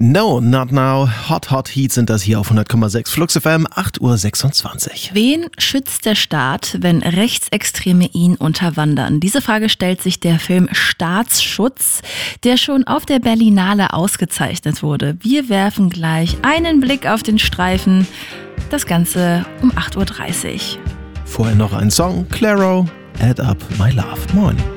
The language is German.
No, not now. Hot Heat sind das hier auf 100,6 Flux FM, 8:26 Uhr. Wen schützt der Staat, wenn Rechtsextreme ihn unterwandern? Diese Frage stellt sich der Film Staatsschutz, der schon auf der Berlinale ausgezeichnet wurde. Wir werfen gleich einen Blick auf den Streifen. Das Ganze um 8:30 Uhr. Vorher noch ein Song, Claro, Add Up My Love. Moin.